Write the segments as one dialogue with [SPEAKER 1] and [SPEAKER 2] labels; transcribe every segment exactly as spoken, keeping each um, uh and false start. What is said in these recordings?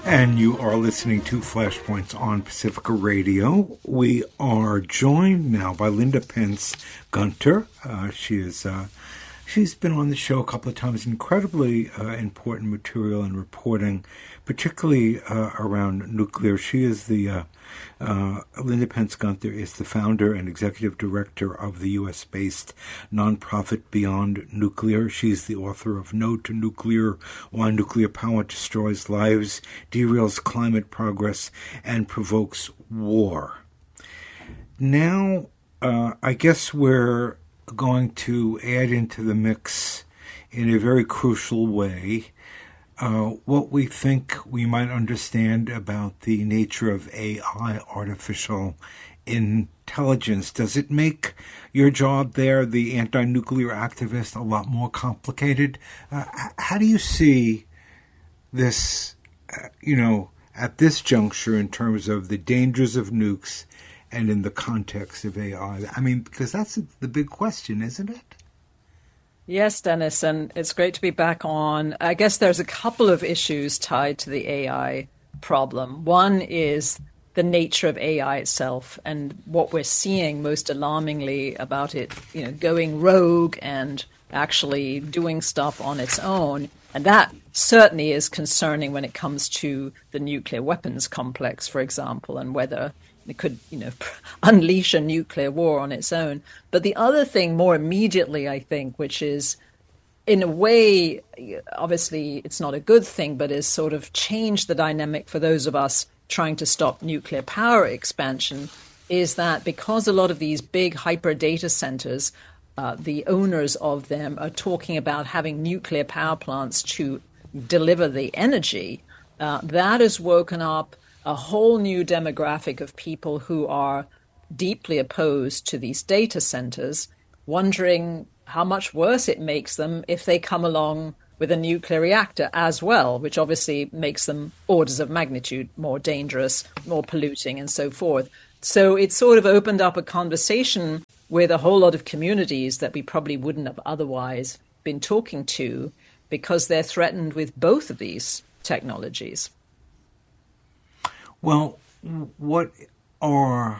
[SPEAKER 1] And you are listening to Flashpoints on Pacifica Radio. We are joined now by Linda Pence Gunter. Uh, she is uh, she's been on the show a couple of times. Incredibly uh, important material and reporting, particularly uh, around nuclear. She is the uh, uh, Linda Pence Gunter is the founder and executive director of the U S-based nonprofit Beyond Nuclear. She's the author of No to Nuclear: Why Nuclear Power Destroys Lives, Derails Climate Progress, and Provokes War. Now, uh, I guess we're going to add into the mix in a very crucial way Uh, what we think we might understand about the nature of A I, artificial intelligence. Does it make your job there, the anti-nuclear activist, a lot more complicated? Uh, how do you see this, uh, you know, at this juncture in terms of the dangers of nukes and in the context of A I? I mean, because that's the big question, isn't it?
[SPEAKER 2] Yes, Dennis, and it's great to be back on. I guess there's a couple of issues tied to the A I problem. One is the nature of A I itself and what we're seeing most alarmingly about it, you know, going rogue and actually doing stuff on its own. And that certainly is concerning when it comes to the nuclear weapons complex, for example, and whether it could, you know, unleash a nuclear war on its own. But the other thing more immediately, I think, which is in a way, obviously it's not a good thing, but has sort of changed the dynamic for those of us trying to stop nuclear power expansion, is that because a lot of these big hyper data centers, uh, the owners of them are talking about having nuclear power plants to deliver the energy, uh, that has woken up a whole new demographic of people who are deeply opposed to these data centers, wondering how much worse it makes them if they come along with a nuclear reactor as well, which obviously makes them orders of magnitude more dangerous, more polluting, and so forth. So it sort of opened up a conversation with a whole lot of communities that we probably wouldn't have otherwise been talking to, because they're threatened with both of these technologies.
[SPEAKER 1] Well, what are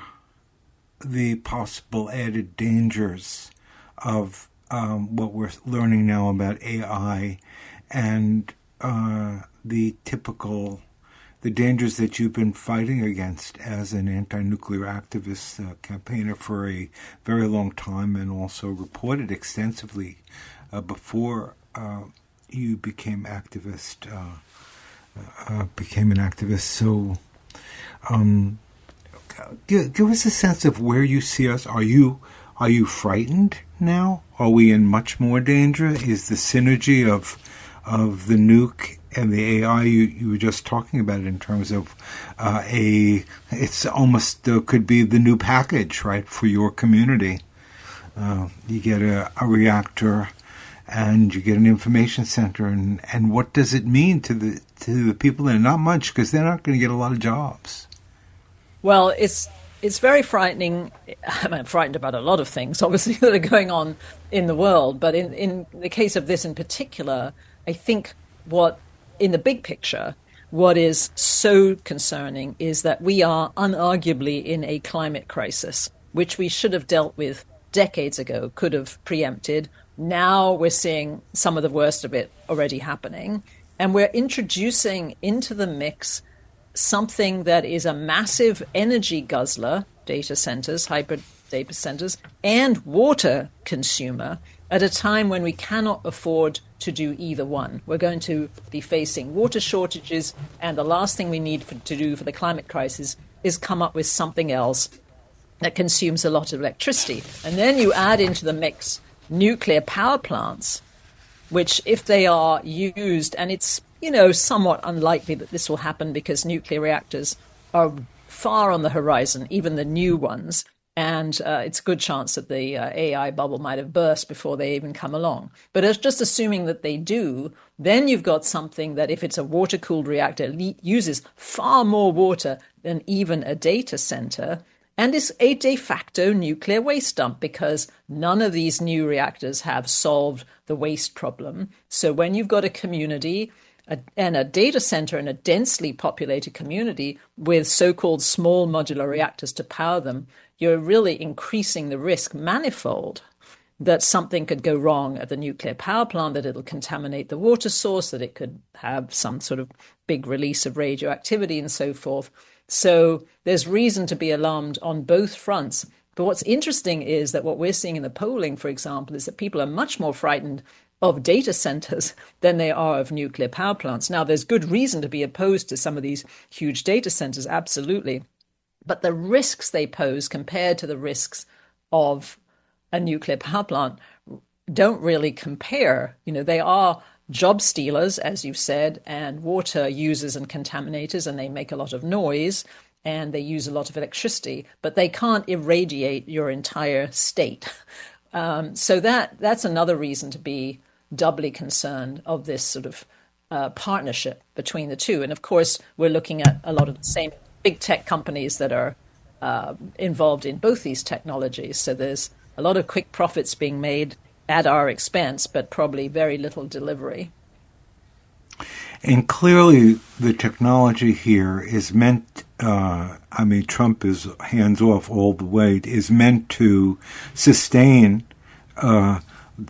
[SPEAKER 1] the possible added dangers of um, what we're learning now about A I and uh, the typical, the dangers that you've been fighting against as an anti-nuclear activist uh, campaigner for a very long time, and also reported extensively uh, before uh, you became activist, uh, uh, became an activist. So Um, give, give us a sense of where you see us. Are you are you frightened now? Are we in much more danger? Is the synergy of of the nuke and the A I you, you were just talking about in terms of uh, a it's almost uh, could be the new package, right, for your community? Uh, you get a, a reactor, and you get an information center, and, and what does it mean to the to the people there? Not much, because they're not going to get a lot of jobs.
[SPEAKER 2] Well, it's it's very frightening. I'm frightened about a lot of things, obviously, that are going on in the world. But in, in the case of this in particular, I think what, in the big picture, what is so concerning is that we are unarguably in a climate crisis, which we should have dealt with decades ago, could have preempted. Now we're seeing some of the worst of it already happening. And we're introducing into the mix something that is a massive energy guzzler, data centers, hyper data centers, and water consumer at a time when we cannot afford to do either one. We're going to be facing water shortages, and the last thing we need for, to do for the climate crisis is come up with something else that consumes a lot of electricity. And then you add into the mix nuclear power plants, which if they are used, and it's, you know, somewhat unlikely that this will happen because nuclear reactors are far on the horizon, even the new ones. And uh, it's a good chance that the uh, A I bubble might have burst before they even come along. But it's just assuming that they do, then you've got something that if it's a water-cooled reactor, le- uses far more water than even a data center, and is a de facto nuclear waste dump, because none of these new reactors have solved the waste problem. So when you've got a community a, and a data center in a densely populated community with so-called small modular reactors to power them, you're really increasing the risk manifold that something could go wrong at the nuclear power plant, that it'll contaminate the water source, that it could have some sort of big release of radioactivity and so forth. So there's reason to be alarmed on both fronts. But what's interesting is that what we're seeing in the polling, for example, is that people are much more frightened of data centers than they are of nuclear power plants. Now, there's good reason to be opposed to some of these huge data centers, absolutely. But the risks they pose compared to the risks of a nuclear power plant don't really compare. You know, they are job stealers, as you've said, and water users and contaminators, and they make a lot of noise and they use a lot of electricity, but they can't irradiate your entire state. Um, so that that's another reason to be doubly concerned of this sort of uh, partnership between the two. And of course, we're looking at a lot of the same big tech companies that are uh, involved in both these technologies. So there's a lot of quick profits being made at our expense, but probably very little delivery.
[SPEAKER 1] And clearly the technology here is meant, uh, I mean, Trump is hands off all the way, is meant to sustain uh,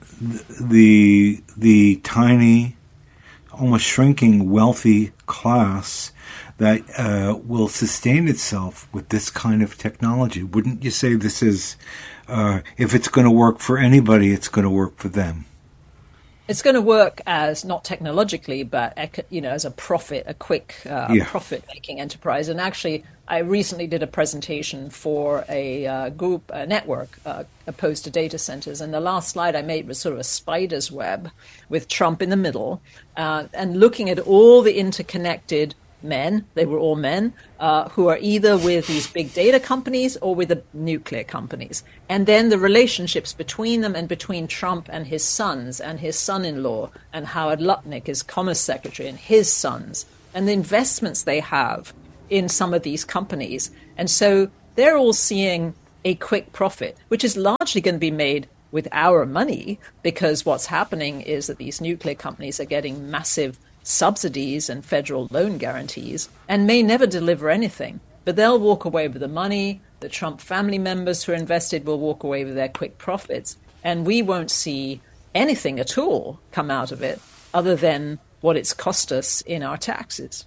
[SPEAKER 1] the the tiny, almost shrinking, wealthy class that uh, will sustain itself with this kind of technology. Wouldn't you say this is, uh, if it's going to work for anybody, it's going to work for them?
[SPEAKER 2] It's going to work as, not technologically, but, you know, as a profit, a quick uh,
[SPEAKER 1] yeah.
[SPEAKER 2] profit-making enterprise. And actually, I recently did a presentation for a uh, group, a network uh, opposed to data centers. And the last slide I made was sort of a spider's web with Trump in the middle uh, and looking at all the interconnected men, they were all men, uh, who are either with these big data companies or with the nuclear companies. And then the relationships between them and between Trump and his sons and his son-in-law and Howard Lutnick, his commerce secretary, and his sons, and the investments they have in some of these companies. And so they're all seeing a quick profit, which is largely going to be made with our money, because what's happening is that these nuclear companies are getting massive subsidies and federal loan guarantees and may never deliver anything, but they'll walk away with the money. The Trump family members who are invested will walk away with their quick profits, and we won't see anything at all come out of it other than what it's cost us in our taxes.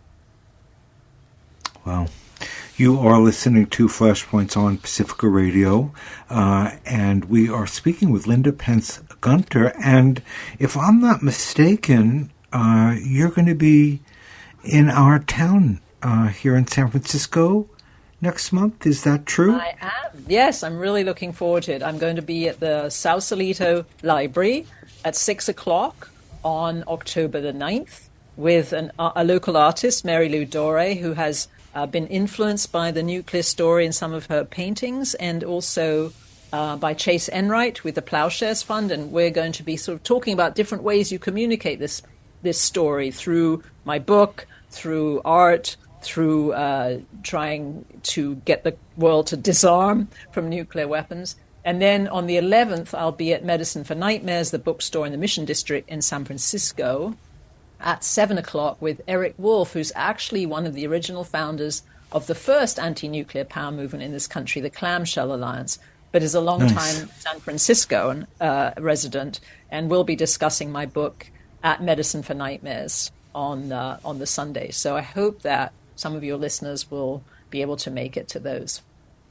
[SPEAKER 1] Well, you are listening to Flashpoints on Pacifica Radio, uh, and we are speaking with Linda Pence Gunter, and if I'm not mistaken, Uh, you're going to be in our town uh, here in San Francisco next month. Is that true?
[SPEAKER 2] I am. Yes, I'm really looking forward to it. I'm going to be at the Sausalito Library at six o'clock on October the ninth with an, a local artist, Mary Lou Dore, who has uh, been influenced by the nuclear story in some of her paintings, and also Uh, by Chase Enright with the Plowshares Fund. And we're going to be sort of talking about different ways you communicate this this story through my book, through art, through uh, trying to get the world to disarm from nuclear weapons. And then on the eleventh, I'll be at Medicine for Nightmares, the bookstore in the Mission District in San Francisco, at seven o'clock with Eric Wolf, who's actually one of the original founders of the first anti-nuclear power movement in this country, the Clamshell Alliance, but is a long-time nice. San Francisco uh, resident, and we'll be discussing my book at Medicine for Nightmares on uh, on the Sunday. So I hope that some of your listeners will be able to make it to those.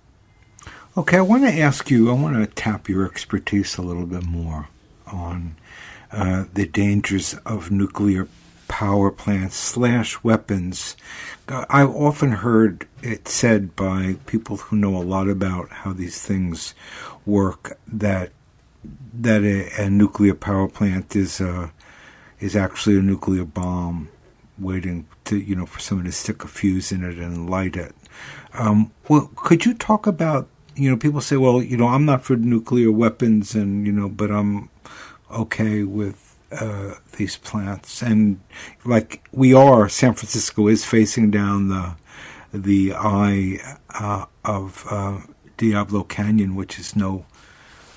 [SPEAKER 1] Okay, I want to ask you, I want to tap your expertise a little bit more on uh, the dangers of nuclear power plants slash weapons. I've often heard it said by people who know a lot about how these things work that that a, a nuclear power plant is a is actually a nuclear bomb waiting to, you know, for someone to stick a fuse in it and light it. Um, well, could you talk about, you know, people say, well, you know, I'm not for nuclear weapons and, you know, but I'm okay with uh, these plants. And like we are, San Francisco is facing down the, the eye uh, of uh, Diablo Canyon, which is no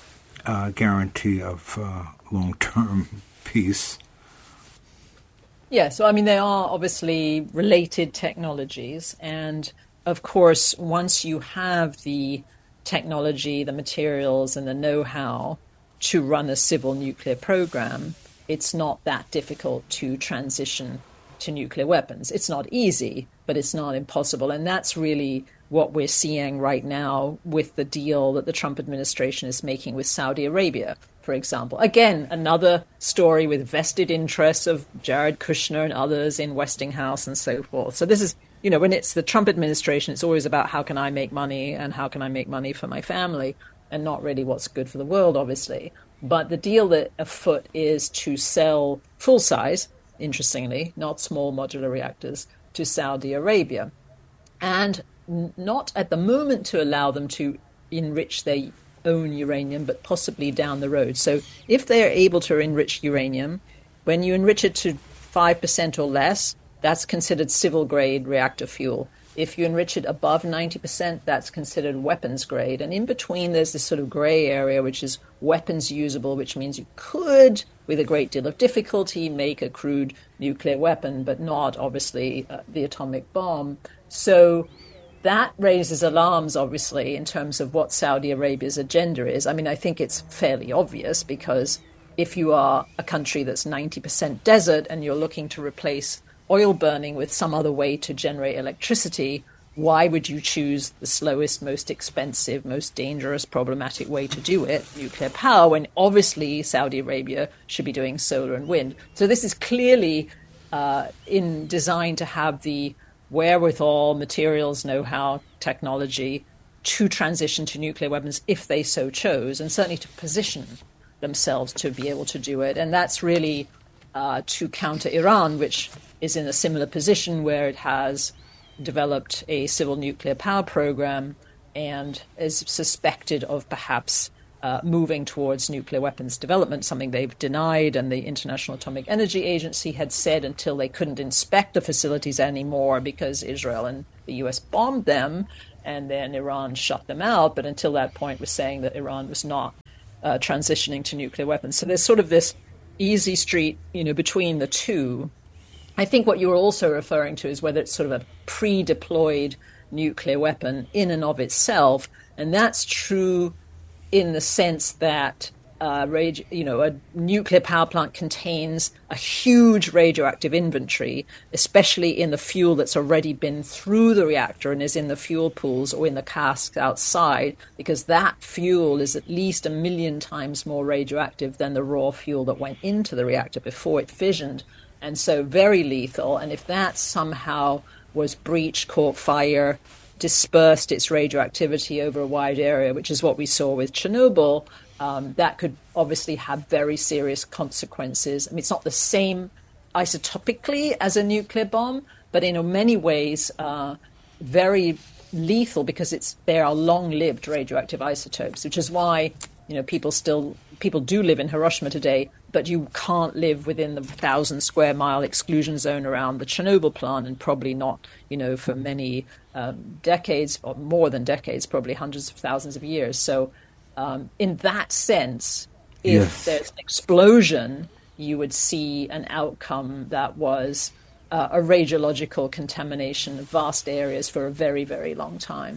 [SPEAKER 1] uh, guarantee of uh, long-term peace.
[SPEAKER 2] Yeah, so I mean, they are obviously related technologies. And of course, once you have the technology, the materials, and the know-how to run a civil nuclear program, it's not that difficult to transition to nuclear weapons. It's not easy, but it's not impossible. And that's really what we're seeing right now with the deal that the Trump administration is making with Saudi Arabia, for example. Again, another story with vested interests of Jared Kushner and others in Westinghouse and so forth. So this is, you know, when it's the Trump administration, it's always about how can I make money and how can I make money for my family, and not really what's good for the world, obviously. But the deal that afoot is to sell full size, interestingly, not small modular reactors, to Saudi Arabia. And not at the moment to allow them to enrich their own uranium, but possibly down the road. So if they are able to enrich uranium, when you enrich it to five percent or less, that's considered civil grade reactor fuel. If you enrich it above ninety percent, that's considered weapons grade. And in between, there's this sort of gray area, which is weapons usable, which means you could, with a great deal of difficulty, make a crude nuclear weapon, but not, obviously, uh, the atomic bomb. So that raises alarms, obviously, in terms of what Saudi Arabia's agenda is. I mean, I think it's fairly obvious, because if you are a country that's ninety percent desert and you're looking to replace oil burning with some other way to generate electricity, why would you choose the slowest, most expensive, most dangerous, problematic way to do it, nuclear power, when obviously Saudi Arabia should be doing solar and wind? So this is clearly uh, in designed to have the wherewithal, materials, know-how, technology to transition to nuclear weapons if they so chose, and certainly to position themselves to be able to do it. And that's really uh, to counter Iran, which is in a similar position where it has developed a civil nuclear power program and is suspected of perhaps uh, moving towards nuclear weapons development, something they've denied, and the International Atomic Energy Agency had said until they couldn't inspect the facilities anymore because Israel and the U S bombed them, and then Iran shut them out. But until that point was saying that Iran was not uh, transitioning to nuclear weapons. So there's sort of this easy street, you know, between the two. I think what you were also referring to is whether it's sort of a pre-deployed nuclear weapon in and of itself. And that's true in the sense that uh, radi- you know, a nuclear power plant contains a huge radioactive inventory, especially in the fuel that's already been through the reactor and is in the fuel pools or in the casks outside, because that fuel is at least a million times more radioactive than the raw fuel that went into the reactor before it fissioned. And so very lethal. And if that somehow was breached, caught fire, dispersed its radioactivity over a wide area, which is what we saw with Chernobyl, um, that could obviously have very serious consequences. I mean, it's not the same isotopically as a nuclear bomb, but in many ways uh, very lethal, because it's there are long-lived radioactive isotopes, which is why, you know, people still people do live in Hiroshima today, but you can't live within the thousand square mile exclusion zone around the Chernobyl plant, and probably not, you know, for many um, decades or more than decades, probably hundreds of thousands of years. So um, in that sense, if
[SPEAKER 1] yes.
[SPEAKER 2] there's an explosion, you would see an outcome that was uh, a radiological contamination of vast areas for a very, very long time.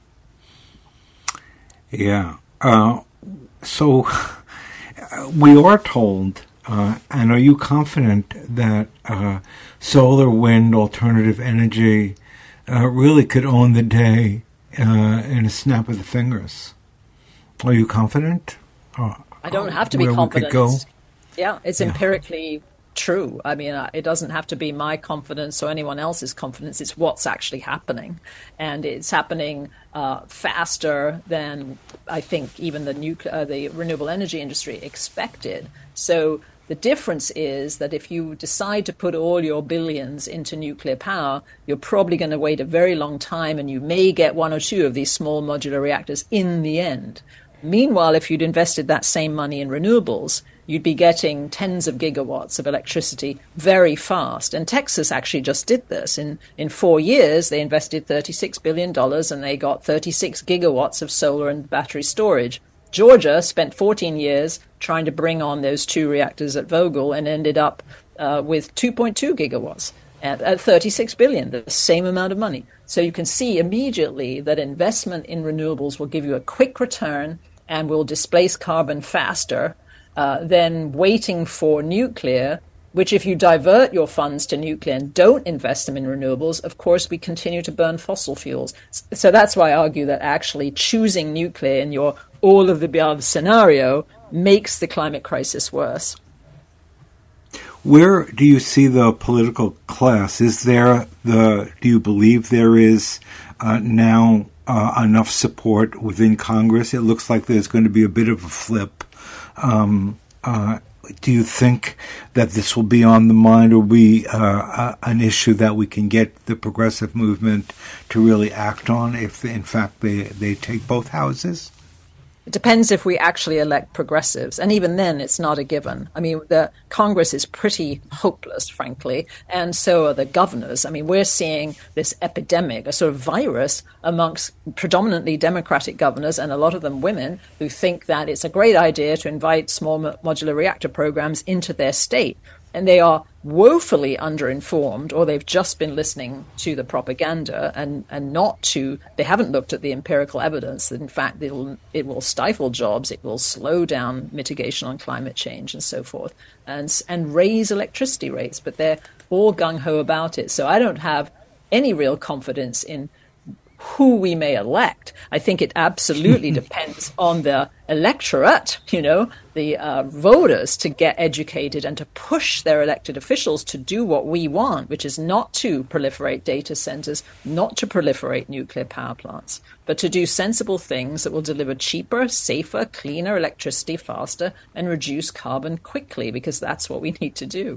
[SPEAKER 1] Yeah. Uh, so we are told, uh, and are you confident that uh, solar, wind, alternative energy uh, really could own the day uh, in a snap of the fingers? Are you confident? Uh,
[SPEAKER 2] I don't have to be
[SPEAKER 1] where
[SPEAKER 2] confident.
[SPEAKER 1] We could go?
[SPEAKER 2] Yeah, it's
[SPEAKER 1] Yeah.
[SPEAKER 2] empirically true. I mean, uh, it doesn't have to be my confidence or anyone else's confidence. It's what's actually happening. And it's happening uh, faster than I think even the nuclear, uh, the renewable energy industry expected. So the difference is that if you decide to put all your billions into nuclear power, you're probably going to wait a very long time, and you may get one or two of these small modular reactors in the end. Meanwhile, if you'd invested that same money in renewables, you'd be getting tens of gigawatts of electricity very fast. And Texas actually just did this. In in four years, they invested thirty-six billion dollars and they got thirty-six gigawatts of solar and battery storage. Georgia spent fourteen years trying to bring on those two reactors at Vogtle and ended up uh, with two point two gigawatts at, at thirty-six billion dollars, the same amount of money. So you can see immediately that investment in renewables will give you a quick return and will displace carbon faster uh, than waiting for nuclear, which if you divert your funds to nuclear and don't invest them in renewables, of course, we continue to burn fossil fuels. So that's why I argue that actually choosing nuclear in your all of the above scenario makes the climate crisis worse.
[SPEAKER 1] Where do you see the political class? Is there the, do you believe there is uh, now uh, enough support within Congress? It looks like there's going to be a bit of a flip. Um, uh, do you think that this will be on the mind or be uh, uh, an issue that we can get the progressive movement to really act on if, in fact, they, they take both houses?
[SPEAKER 2] It depends if we actually elect progressives. And even then, it's not a given. I mean, the Congress is pretty hopeless, frankly, and so are the governors. I mean, we're seeing this epidemic, a sort of virus amongst predominantly Democratic governors, and a lot of them women, who think that it's a great idea to invite small modular reactor programs into their state. And they are woefully underinformed, or they've just been listening to the propaganda and, and not to, they haven't looked at the empirical evidence that in fact it'll, it will stifle jobs, it will slow down mitigation on climate change and so forth, and, and raise electricity rates, but they're all gung-ho about it. So I don't have any real confidence in who we may elect. I think it absolutely depends on the electorate, you know, the uh, voters, to get educated and to push their elected officials to do what we want, which is not to proliferate data centers, not to proliferate nuclear power plants, but to do sensible things that will deliver cheaper, safer, cleaner electricity faster and reduce carbon quickly, because that's what we need to do.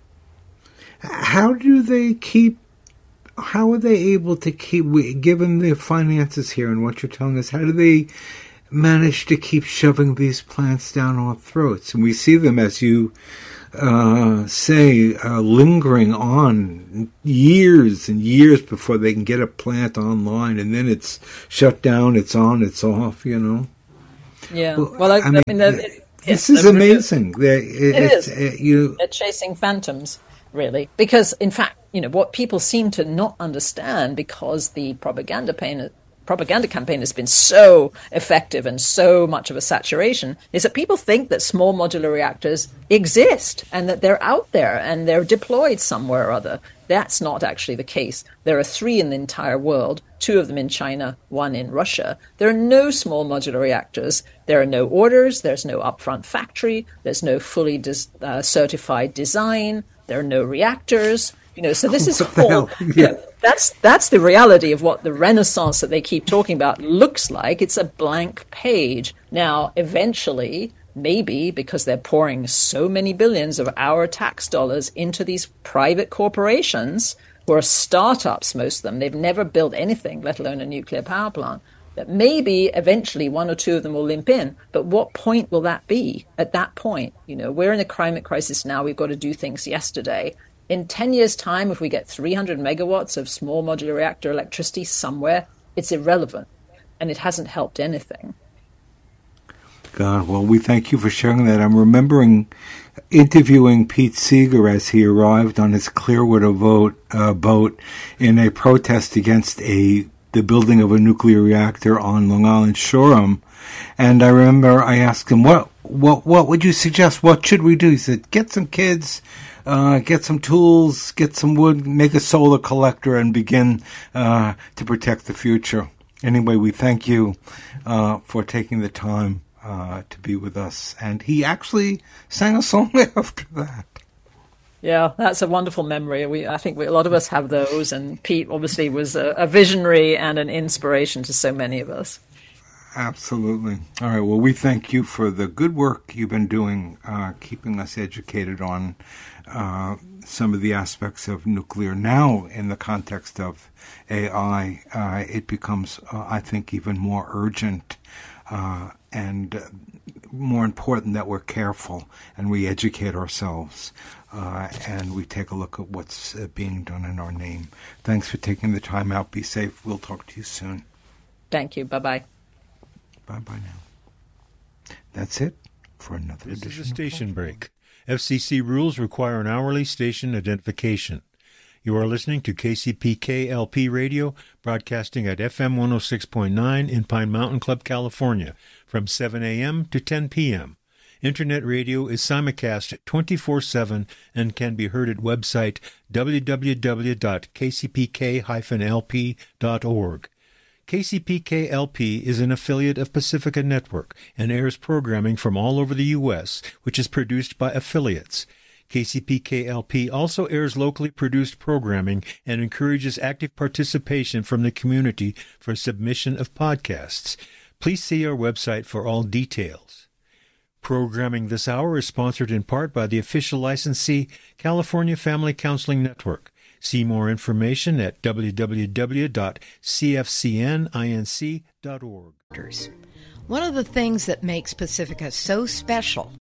[SPEAKER 1] How do they keep How are they able to keep, given the finances here and what you're telling us, how do they manage to keep shoving these plants down our throats? And we see them, as you uh, say, uh, lingering on years and years before they can get a plant online, and then it's shut down, it's on, it's off, you know?
[SPEAKER 2] Yeah. Well, well I, I, mean, I mean, it,
[SPEAKER 1] this is amazing. They're, it,
[SPEAKER 2] it
[SPEAKER 1] it's,
[SPEAKER 2] is.
[SPEAKER 1] Uh, you,
[SPEAKER 2] They're chasing phantoms, really, because, in fact, you know, what people seem to not understand, because the propaganda pain, propaganda campaign has been so effective and so much of a saturation, is that people think that small modular reactors exist and that they're out there and they're deployed somewhere or other. That's not actually the case. There are three in the entire world, two of them in China, one in Russia. There are no small modular reactors. There are no orders. There's no upfront factory. There's no fully des- uh, certified design. There are no reactors. You know, so this is whole,
[SPEAKER 1] yeah.
[SPEAKER 2] you know, that's that's the reality of what the renaissance that they keep talking about looks like. It's a blank page. Now, eventually, maybe because they're pouring so many billions of our tax dollars into these private corporations who are startups, most of them, they've never built anything, let alone a nuclear power plant, that maybe eventually one or two of them will limp in. But what point will that be at that point? You know, we're in a climate crisis now. We've got to do things yesterday. In ten years' time, if we get three hundred megawatts of small modular reactor electricity somewhere, it's irrelevant, and it hasn't helped anything.
[SPEAKER 1] God, well, we thank you for sharing that. I'm remembering interviewing Pete Seeger as he arrived on his Clearwater vote, uh, boat in a protest against a the building of a nuclear reactor on Long Island Shoreham. And I remember I asked him, what, what, what would you suggest? What should we do? He said, get some kids, Uh, get some tools, get some wood, make a solar collector, and begin uh, to protect the future. Anyway, we thank you uh, for taking the time uh, to be with us. And he actually sang a song after that.
[SPEAKER 2] Yeah, that's a wonderful memory. We, I think we, a lot of us have those, and Pete obviously was a, a visionary and an inspiration to so many of us.
[SPEAKER 1] Absolutely. All right, well, we thank you for the good work you've been doing, uh, keeping us educated on uh, some of the aspects of nuclear. Now, in the context of A I, uh, it becomes, uh, I think, even more urgent uh, and uh, more important that we're careful and we educate ourselves uh, and we take a look at what's uh, being done in our name. Thanks for taking the time out. Be safe. We'll talk to you soon.
[SPEAKER 2] Thank you. Bye-bye.
[SPEAKER 1] Bye-bye now. That's it for another
[SPEAKER 3] This
[SPEAKER 1] edition.
[SPEAKER 3] is a station break. F C C rules require an hourly station identification. You are listening to K C P K L P Radio, broadcasting at F M one oh six point nine in Pine Mountain Club, California, from seven a.m. to ten p.m. Internet radio is simulcast twenty-four seven and can be heard at website w w w dot k c p k dash l p dot org. K C P K L P is an affiliate of Pacifica Network and airs programming from all over the U S, which is produced by affiliates. K C P K L P also airs locally produced programming and encourages active participation from the community for submission of podcasts. Please see our website for all details. Programming this hour is sponsored in part by the official licensee, California Family Counseling Network. See more information at w w w dot c f c n inc dot org.
[SPEAKER 4] One of the things that makes Pacifica so special